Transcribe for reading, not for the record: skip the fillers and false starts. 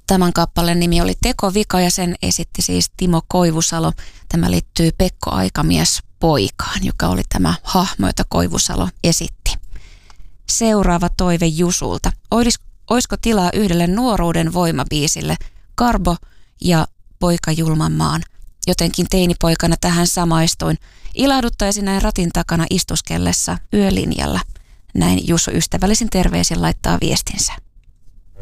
Tämän kappaleen nimi oli Tekovika ja sen esitti siis Timo Koivusalo. Tämä liittyy Pekko Aikamies poikaan, joka oli tämä hahmo, jota Koivusalo esitti. Seuraava toive Jusulta. Oisko tilaa yhdelle nuoruuden voimabiisille? Karbo ja Poika julman maan. Jotenkin teinipoikana tähän samaistuin. Ilahduttaisi näin ratin takana istuskellessa yölinjalla. Näin Jusu ystävällisin terveisin laittaa viestinsä.